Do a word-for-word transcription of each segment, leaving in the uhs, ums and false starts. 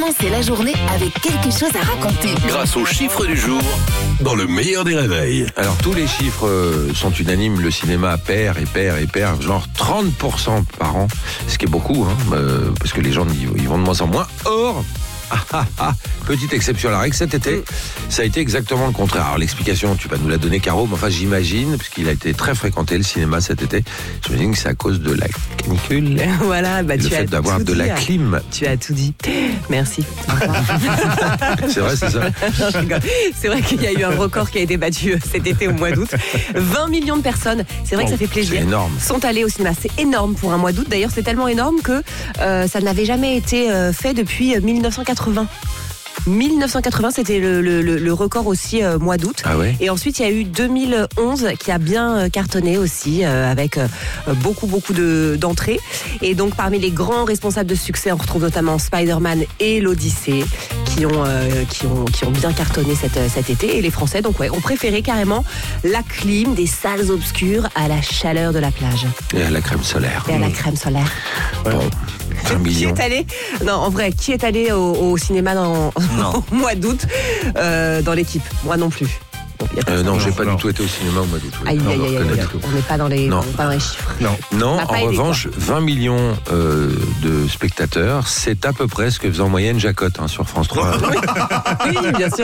commencer la journée avec quelque chose à raconter. Grâce aux chiffres du jour, dans le meilleur des réveils. Alors tous les chiffres euh, sont unanimes, le cinéma perd et perd et perd, genre trente pour cent par an, ce qui est beaucoup, hein, euh, parce que les gens y, y vont de moins en moins. Or, ah, ah, ah, petite exception à la règle, cet été, ça a été exactement le contraire. Alors l'explication, tu vas nous la donner, Caro, mais enfin j'imagine, puisqu'il a été très fréquenté le cinéma cet été, j'imagine que c'est à cause de la canicule. Voilà, bah, le tu fait as d'avoir tout de dit, la hein. clim. Tu as tout dit. Merci. C'est vrai, c'est ça. Non, je rigole. C'est vrai qu'il y a eu un record qui a été battu cet été au mois d'août. vingt millions de personnes, c'est vrai Bon, que ça fait plaisir. c'est énorme. Sont allées au cinéma. C'est énorme pour un mois d'août. D'ailleurs, c'est tellement énorme que euh, ça n'avait jamais été euh, fait depuis mille neuf cent quatre-vingts. mille neuf cent quatre-vingts, c'était le, le, le record aussi euh, mois d'août. Ah ouais. Et ensuite, il y a eu deux mille onze qui a bien euh, cartonné aussi, euh, avec euh, beaucoup, beaucoup de, d'entrées. Et donc, parmi les grands responsables de succès, on retrouve notamment Spider-Man et l'Odyssée, qui ont, euh, qui ont, qui ont bien cartonné cet, cet été. Et les Français, donc, ouais, ont préféré carrément la clim des salles obscures à la chaleur de la plage. Et à la crème solaire. Et à la crème solaire. Bon, vingt Qui millions. est allé Non, en vrai, qui est allé au, au cinéma dans au mois d'août euh, dans l'équipe? Moi non plus. Bon, y a pas Euh, de- non, Non, j'ai pas non. du tout été au cinéma au mois d'août. oui. Aïe, Non, aïe, je aïe, reconnais aïe, du tout. on n'est pas dans les, Non. on n'est pas dans les chiffres. Non. Non, Ça a en pas aidé, revanche, vingt millions euh, de spectateurs, c'est à peu près ce que faisait en moyenne Jacotte hein, sur France trois. Oui, bien sûr.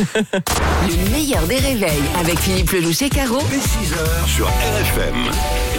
Le meilleur des réveils avec Philippe Lelouch et Caro. Dès six heures sur R F M.